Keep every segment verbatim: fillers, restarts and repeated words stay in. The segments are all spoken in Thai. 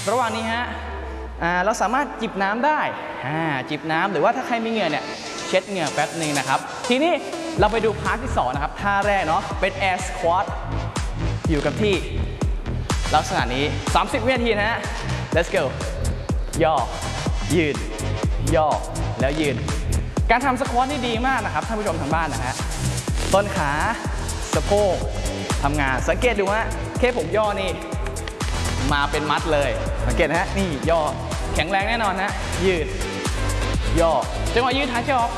ระหว่างนี้ฮะเราสามารถจิบน้ำได้จิบน้ำหรือว่าถ้าใครมีเหงื่อเนี่ยเช็ดเหงื่อแป๊บหนึ่งนะครับทีนี้เราไปดูพาร์ทที่สองนะครับท่าแรกเนาะเป็น Air Squat อยู่กับที่ลักษณะนี้สามสิบวินาทีนะฮะ let's go ย่อยืดย่อแล้วยืนการทำสควอตนี่ดีมากนะครับท่านผู้ชมทางบ้านนะฮะต้นขาสะโพกทำงานสังเกตดูฮะแค่ผมย่อนี่มาเป็นมัดเลยสังเกตนะฮะนี่ย่อแข็งแรงแน่นอนนะยืดย่อจังหวะยืดหายใจออก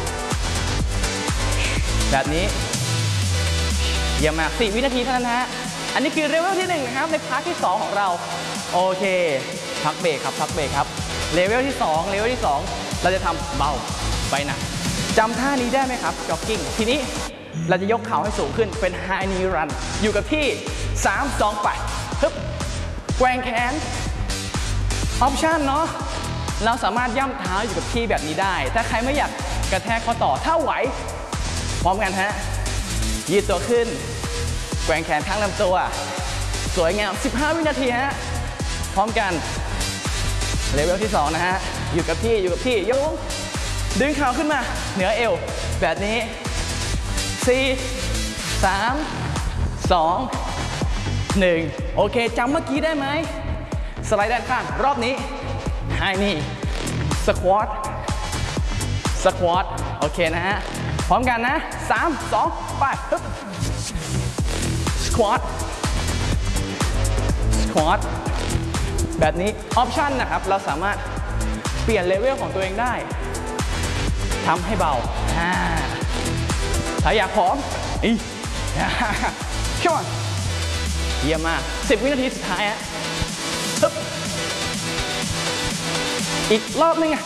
แบบนี้เยี่ยมมากสี่วินาทีเท่านั้นฮะอันนี้คือเลเวลที่หนึ่งนะครับในพาร์ทที่สองของเราโอเคพักเบรกครับพักเบรกครับเลเวลที่สองเลเวลที่สองเราจะทำเบาไปหนักจำท่านี้ได้ไหมครับจ็อกกิ้งทีนี้เราจะยกเข่าให้สูงขึ้นเป็น High Knee Run อยู่กับที่สาม สองไปฮึบแกว่งแขนออปชั่นเนาะเราสามารถย่ำเท้าอยู่กับที่แบบนี้ได้ถ้าใครไม่อยากกระแทกข้อต่อถ้าไหวพร้อมกันฮะยืดตัวขึ้นแกว่งแขนข้างลำตัวสวยงามสิบห้าวินาทีฮะพร้อมกันเลเวลที่สองนะฮะอยู่กับที่อยู่กับที่ยกดึงเข่าขึ้นมาเหนือเอวแบบนี้สี่ สาม สอง หนึ่งโอเคจำเมื่อกี้ได้ไหมสไลด์ด้านข้างรอบนี้ไฮนี่สควอตสควอตโอเคนะฮะพร้อมกันนะสาม สองไปฮึบสควอตสควอตแบบนี้ออปชั่นนะครับเราสามารถเปลี่ยนเลเวลของตัวเองได้ทำให้เบาถ้าอยากผอมอีช่วยเยี่ยมมากสิบวินาทีสุดท้ายฮะอีกรอบนึงอ่ะ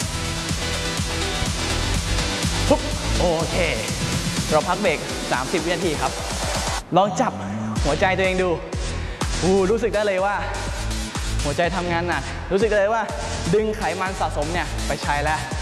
ปุ๊บโอเคเราพักเบรกสามสิบวินาทีครับลองจับหัวใจตัวเองดูอู้รู้สึกได้เลยว่าหัวใจทำงานหนักรู้สึกได้เลยว่าดึงไขมันสะสมเนี่ยไปใช้แล้ว